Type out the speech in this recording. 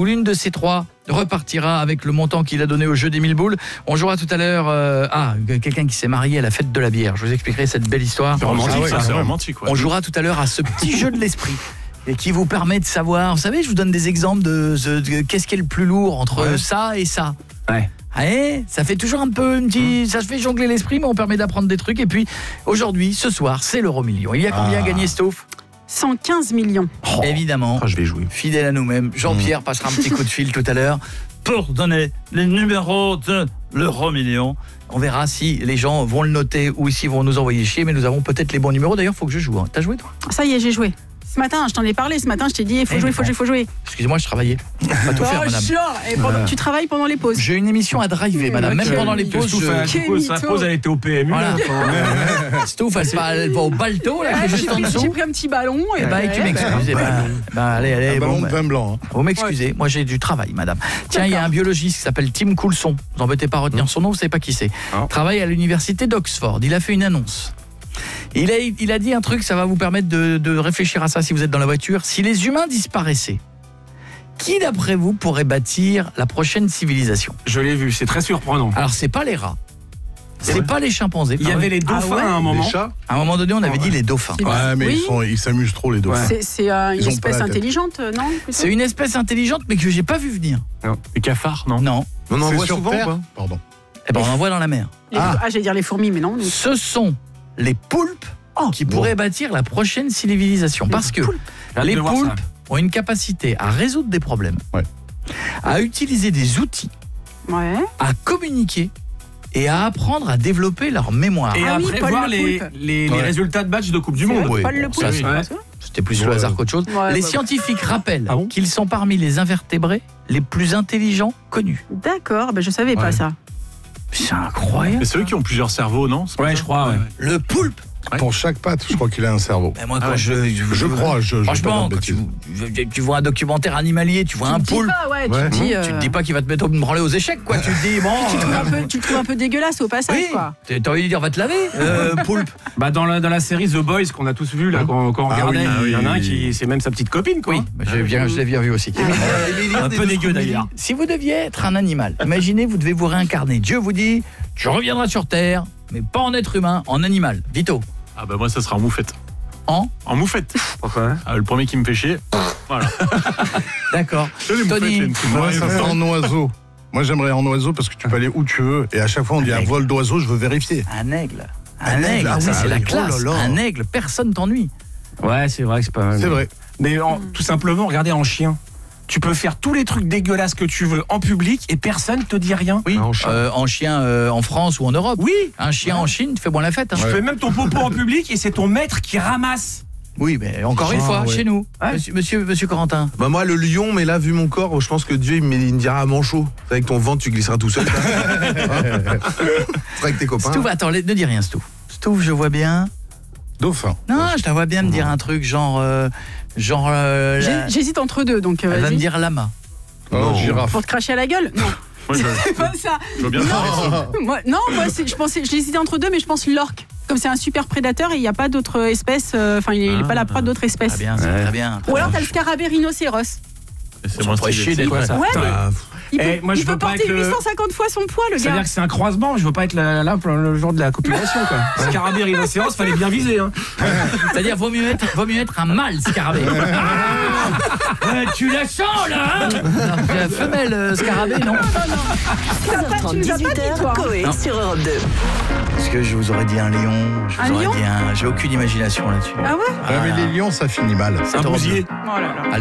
ou l'une de ces trois repartira avec le montant qu'il a donné au jeu des 1000 boules. On jouera tout à l'heure quelqu'un qui s'est marié à la fête de la bière. Je vous expliquerai cette belle histoire. C'est romantique, c'est romantique. On jouera tout à l'heure à ce petit jeu de l'esprit et qui vous permet de savoir, vous savez, je vous donne des exemples de qu'est-ce qui est le plus lourd entre ça et ça. Ouais. Ouais, ça fait toujours un peu ça se fait jongler l'esprit, mais on permet d'apprendre des trucs. Et puis aujourd'hui, ce soir, c'est l'euro-million. Il y a combien à gagner, Stouff ? 115 millions. Évidemment. Je vais jouer. Fidèle à nous-mêmes, Jean-Pierre passera un petit coup de fil tout à l'heure pour donner les numéros de l'euro-million. On verra si les gens vont le noter ou s'ils vont nous envoyer chier, mais nous avons peut-être les bons numéros. D'ailleurs, il faut que je joue. T'as joué, toi ? Ça y est, j'ai joué. Ce matin, je t'en ai parlé. Ce matin, je t'ai dit, il faut jouer. Excusez-moi, je travaillais. Pas tout faire, madame. Et tu travailles pendant les pauses. J'ai une émission à driver, madame. Même pendant les pauses. Sa pause, elle était au PMU. Voilà. Stouff, elle va au balto, là, qui est juste en dessous. J'ai pris un petit ballon. Et tu m'excuses. Allez. Un ballon de vin blanc. Vous m'excusez, moi j'ai du travail, madame. Tiens, il y a un biologiste qui s'appelle Tim Coulson. Vous embêtez pas à retenir son nom, vous savez pas qui c'est. Travaille à l'université d'Oxford. Il a fait une annonce. Il a dit un truc, ça va vous permettre de réfléchir à ça si vous êtes dans la voiture. Si les humains disparaissaient, qui d'après vous pourrait bâtir la prochaine civilisation ? Je l'ai vu, c'est très surprenant. Alors c'est pas les rats, c'est pas les chimpanzés. Il y avait les dauphins à un moment. Les chats ? À un moment donné, on avait dit les dauphins. Ouais, mais ils s'amusent trop, les dauphins. C'est une espèce intelligente, non ? C'est une espèce intelligente, mais que j'ai pas vu venir. Non. Les cafards, non ? Non. On en voit sur souvent Terre ou pas ? Pardon. Eh ben, on en voit dans la mer. J'allais dire les fourmis, mais non. Ce sont les poulpes qui pourraient bâtir la prochaine civilisation. Parce que les poulpes ont une capacité à résoudre des problèmes, à utiliser des outils, à communiquer et à apprendre à développer leur mémoire. Et à prévoir les résultats de match de Coupe du Monde. Paul le poulpe. C'était plus le hasard qu'autre chose. Les scientifiques rappellent qu'ils sont parmi les invertébrés les plus intelligents connus. D'accord, je savais pas ça. C'est incroyable. Mais c'est eux qui ont plusieurs cerveaux, non ? Ouais, je crois. Le poulpe. Pour chaque patte, je crois qu'il a un cerveau. Mais moi, quand franchement, quand tu vois un documentaire animalier, tu vois un poulpe. Tu te dis pas qu'il va te mettre au branler aux échecs, quoi. Tu te dis, bon. Tu le trouves un peu dégueulasse au passage, quoi. T'as envie de dire, va te laver, poulpe. Dans la série The Boys qu'on a tous vu, là, quand on regardait, il y en a un qui, c'est même sa petite copine, quoi. Oui, je l'ai bien vu aussi. Un peu dégueu, d'ailleurs. Si vous deviez être un animal, imaginez, vous devez vous réincarner. Dieu vous dit, tu reviendras sur Terre, mais pas en être humain, en animal. Vito. Ah moi ça sera en moufette. En moufette. Pourquoi ? Le premier qui me fait chier. Voilà. D'accord. Tony. Ça sera en oiseau. Moi j'aimerais en oiseau parce que tu peux aller où tu veux et à chaque fois on dit un vol d'oiseau, je veux vérifier. Un aigle. C'est la classe. Un aigle, personne t'ennuie. Ouais, c'est vrai que c'est pas mal. C'est vrai. Mais tout simplement, regardez en chien. Tu peux faire tous les trucs dégueulasses que tu veux en public et personne te dit rien. Oui. En chien en France ou en Europe. Oui. Un chien en Chine, tu fais bon la fête. Tu fais même ton popo en public et c'est ton maître qui ramasse. Oui, mais encore une fois, chez nous. Monsieur Corentin. Moi, le lion, mais là, vu mon corps, je pense que Dieu, il me dira à manchot. Avec ton ventre, tu glisseras tout seul. Avec tes copains. Stouff, attends, ne dis rien, Stouff. Stouff, je vois bien. Dauphin. Non, je la vois bien me dire un truc genre... J'hésite entre deux, donc elle va me dire lama. Girafe. Pour te cracher à la gueule ? Non. C'est pas ça. Je veux bien moi, j'hésitais entre deux, mais je pense l'orque. Comme c'est un super prédateur et il n'y a pas d'autres espèces, il n'est pas la proie d'autres espèces. Très bien, c'est très bien. Ou alors t'as le scarabée rhinocéros. C'est moins stylé d'être ça. Il peut porter 850 fois son poids, le gars. C'est-à-dire que c'est un croisement, je veux pas être là pour le jour de la copulation, quoi. Scarabée, rhinocéros, fallait bien viser, hein. C'est-à-dire, vaut mieux être un mâle scarabée. Tu la sens, là, hein? Non, femelle scarabée, non. 15h30, 18h, Coé sur Europe 2. Est-ce que je vous aurais dit un lion? J'ai aucune imagination là-dessus. Ah ouais? Mais les lions, ça finit mal. Un bousier. Oh là là.